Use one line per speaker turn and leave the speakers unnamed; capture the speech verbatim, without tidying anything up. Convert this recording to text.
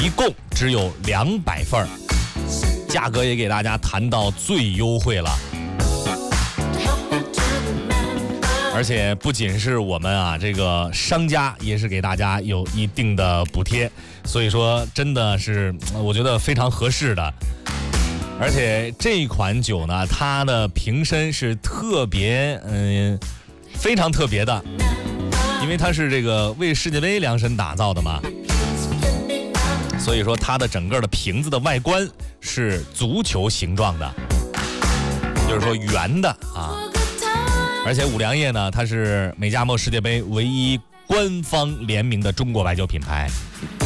一共只有两百份，价格也给大家谈到最优惠了。而且不仅是我们啊，这个商家也是给大家有一定的补贴，所以说真的是我觉得非常合适的。而且这款酒呢，它的瓶身是特别嗯非常特别的，因为它是这个为世界杯量身打造的嘛，所以说它的整个的瓶子的外观是足球形状的，就是说圆的啊。而且五粮液呢，它是美加墨世界杯唯一官方联名的中国白酒品牌。